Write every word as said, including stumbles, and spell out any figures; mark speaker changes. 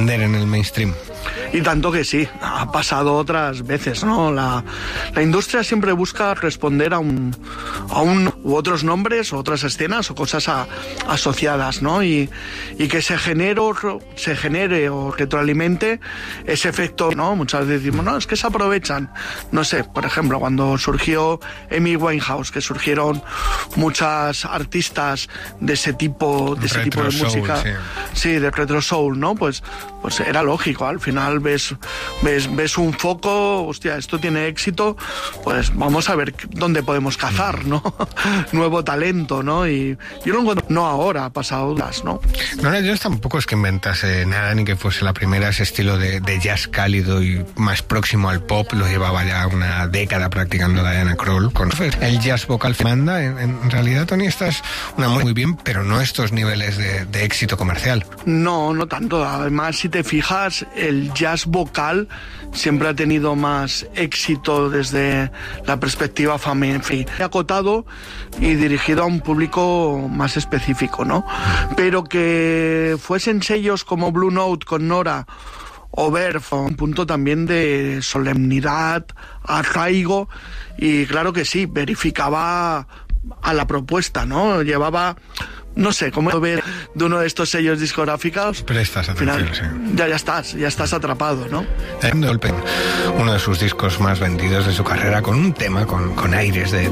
Speaker 1: trascender en el mainstream.
Speaker 2: Y tanto que sí, ha pasado otras veces, ¿no? La, la industria siempre busca responder a un, a un u otros nombres, o otras escenas o cosas a, asociadas, ¿no? Y, y que se genere, se genere o retroalimente ese efecto, ¿no? Muchas veces decimos, no, es que se aprovechan. No sé, por ejemplo, cuando surgió Amy Winehouse, que surgieron muchas artistas de ese tipo, de ese tipo de
Speaker 1: Retro
Speaker 2: música,
Speaker 1: soul, sí.
Speaker 2: sí, de retro soul, ¿no? Pues, pues era lógico, al final ves, ves, ves un foco, hostia, esto tiene éxito, pues vamos a ver dónde podemos cazar, ¿no? Nuevo talento, ¿no? Y yo lo encuentro, no ahora, ha pasado dudas, ¿no?
Speaker 1: Nora Jones tampoco es que inventase nada ni que fuese la primera. Ese estilo de, de jazz cálido y más próximo al pop lo llevaba ya una década practicando Diana Krall. Con el jazz vocal manda, en, en realidad, Tony, estás una muy, muy bien, pero no estos niveles de, de éxito comercial.
Speaker 2: No, no tanto. Además, si te fijas, el jazz vocal siempre ha tenido más éxito desde la perspectiva femenina, acotado y dirigido a un público más específico, ¿no? Pero que fuesen sellos como Blue Note con Nora o Verve, un punto también de solemnidad, arraigo, y claro que sí, verificaba a la propuesta, ¿no? Llevaba, no sé, como ver de uno de estos sellos discográficos.
Speaker 1: Prestas atención,
Speaker 2: final,
Speaker 1: sí.
Speaker 2: Ya, ya estás, ya estás atrapado, ¿no?
Speaker 1: Uno de sus discos más vendidos de su carrera, con un tema con, con aires de,